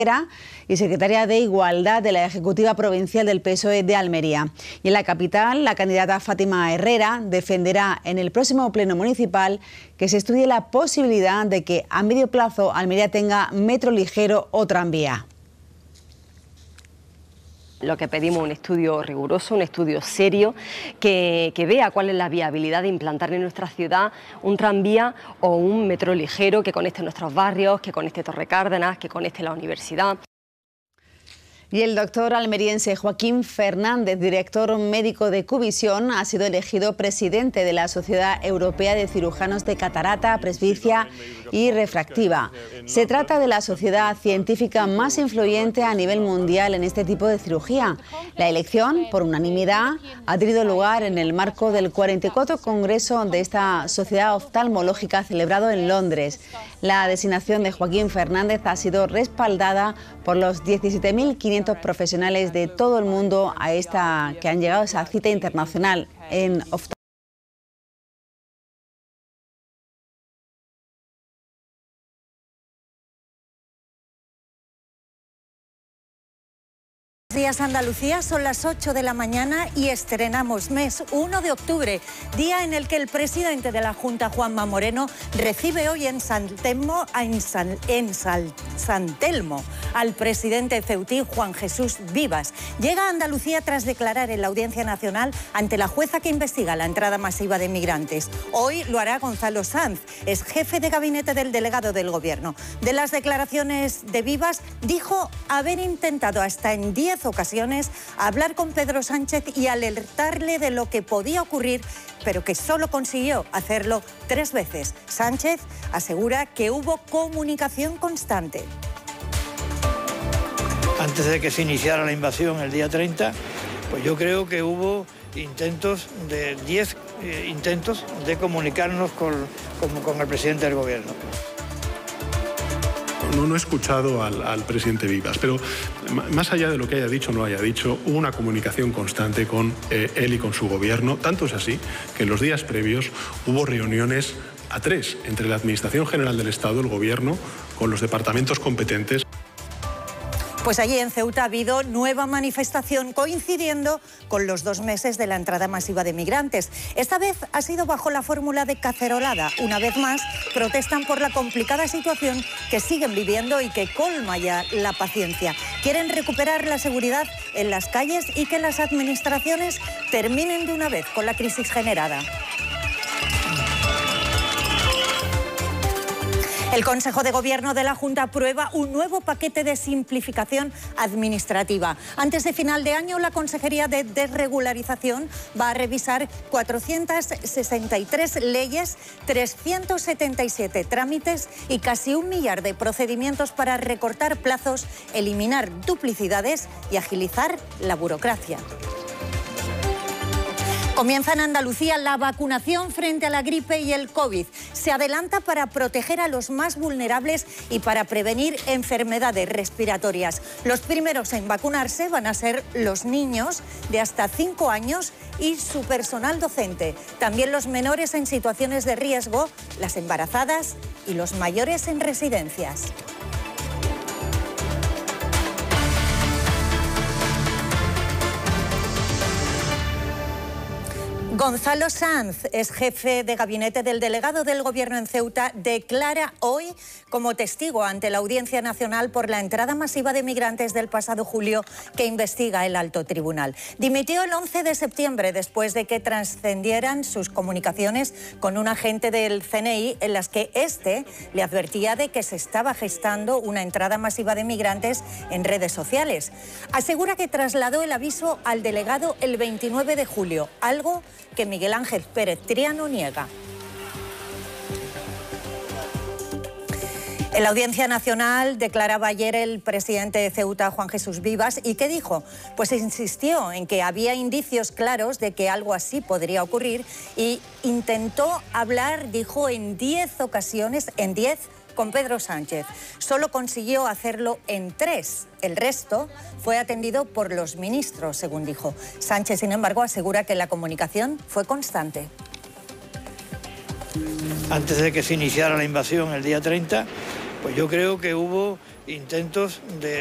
y secretaria de Igualdad de la Ejecutiva Provincial del PSOE de Almería. Y en la capital, la candidata Fátima Herrera defenderá en el próximo pleno municipal que se estudie la posibilidad de que a medio plazo Almería tenga metro ligero o tranvía. Lo que pedimos es un estudio riguroso, un estudio serio, que vea cuál es la viabilidad de implantar en nuestra ciudad un tranvía o un metro ligero que conecte nuestros barrios, que conecte Torre Cárdenas, que conecte la universidad. Y el doctor almeriense Joaquín Fernández, director médico de Cuvisión, ha sido elegido presidente de la Sociedad Europea de Cirujanos de Catarata, Presbicia y Refractiva. Se trata de la sociedad científica más influyente a nivel mundial en este tipo de cirugía. La elección, por unanimidad, ha tenido lugar en el marco del 44 Congreso de esta sociedad oftalmológica celebrado en Londres. La designación de Joaquín Fernández ha sido respaldada por los 17.500 profesionales de todo el mundo que han llegado a esa cita internacional en oftalmología. Buenos días Andalucía, son las 8 de la mañana y estrenamos mes 1 de octubre, día en el que el presidente de la Junta, Juanma Moreno, recibe hoy en San Telmo al presidente ceutí, Juan Jesús Vivas. Llega a Andalucía tras declarar en la Audiencia Nacional ante la jueza que investiga la entrada masiva de migrantes. Hoy lo hará Gonzalo Sanz, es jefe de gabinete del delegado del Gobierno. De las declaraciones de Vivas, dijo haber intentado hasta en 10 ocasiones hablar con Pedro Sánchez y alertarle de lo que podía ocurrir, pero que solo consiguió hacerlo 3 veces. Sánchez asegura que hubo comunicación constante. Antes de que se iniciara la invasión el día 30, pues yo creo que hubo 10 intentos de comunicarnos con el presidente del Gobierno. No he escuchado al presidente Vivas, pero más allá de lo que haya dicho o no haya dicho, hubo una comunicación constante con él y con su gobierno. Tanto es así que en los días previos hubo reuniones a 3 entre la Administración General del Estado, el Gobierno, con los departamentos competentes. Pues allí en Ceuta ha habido nueva manifestación coincidiendo con los 2 meses de la entrada masiva de migrantes. Esta vez ha sido bajo la fórmula de cacerolada. Una vez más, protestan por la complicada situación que siguen viviendo y que colma ya la paciencia. Quieren recuperar la seguridad en las calles y que las administraciones terminen de una vez con la crisis generada. El Consejo de Gobierno de la Junta aprueba un nuevo paquete de simplificación administrativa. Antes de final de año, la Consejería de Desregularización va a revisar 463 leyes, 377 trámites y casi 1 millar de procedimientos para recortar plazos, eliminar duplicidades y agilizar la burocracia. Comienza en Andalucía la vacunación frente a la gripe y el COVID. Se adelanta para proteger a los más vulnerables y para prevenir enfermedades respiratorias. Los primeros en vacunarse van a ser los niños de hasta 5 años y su personal docente. También los menores en situaciones de riesgo, las embarazadas y los mayores en residencias. Gonzalo Sanz es jefe de gabinete del delegado del Gobierno en Ceuta. Declara hoy como testigo ante la Audiencia Nacional por la entrada masiva de migrantes del pasado julio que investiga el Alto Tribunal. Dimitió el 11 de septiembre después de que trascendieran sus comunicaciones con un agente del CNI en las que éste le advertía de que se estaba gestando una entrada masiva de migrantes en redes sociales. Asegura que trasladó el aviso al delegado el 29 de julio, algo que Miguel Ángel Pérez Triano niega. En la Audiencia Nacional declaraba ayer el presidente de Ceuta, Juan Jesús Vivas, ¿y qué dijo? Pues insistió en que había indicios claros de que algo así podría ocurrir y intentó hablar, dijo, en 10 ocasiones, con Pedro Sánchez. Solo consiguió hacerlo en 3. El resto fue atendido por los ministros, según dijo. Sánchez, sin embargo, asegura que la comunicación fue constante. Antes de que se iniciara la invasión el día 30, pues yo creo que hubo intentos de